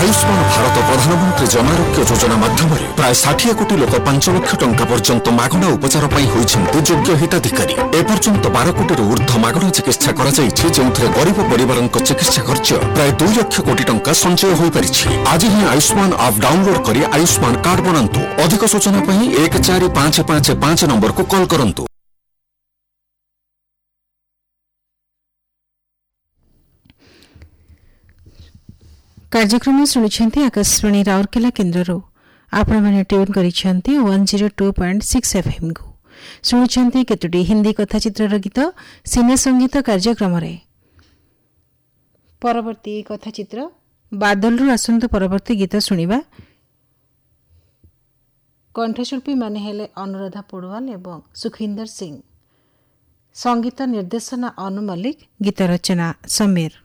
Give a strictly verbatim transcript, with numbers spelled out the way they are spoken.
आयुष्मान भारत प्रधानमंत्री जन आरोग्य योजना माध्यम प्राय षाठी कोटी लोक पांच लाख टंका पर्यंत मागणा उपचार होती योग्य हिताधिकारी। एपर्यंत बारह कोटी ऊर्ध्व मागणा चिकित्सा कर गरीब परिवार चिकित्सा खर्च प्राय दुई लाख कोटी टंका संचय हो पारिछि। आज ही आयुष्मान ऐप डाउनलोड करी आयुष्मान कार्ड बनातु। अधिक सूचना एक चार पांच पांच पांच नंबर को कॉल करंतु। कार्यक्रम शुणुंट आकाशवाणी राउरकेला केन्द्र आपण मैंने tune करिसेंती one zero two point six F M को शुणुंट केतोटी हिंदी कथाचित्र गीत सिने संगीत कार्यक्रम रे परवर्ती कथाचित्र बादलरू आसंतु परवर्ती गीत शुणिबा। कंठशिल्पी माने हेले अनुराधा पौडवाल एवं सुखविंदर सिंह। संगीत निर्देशना अनु मल्लिक, गीत रचना समीर।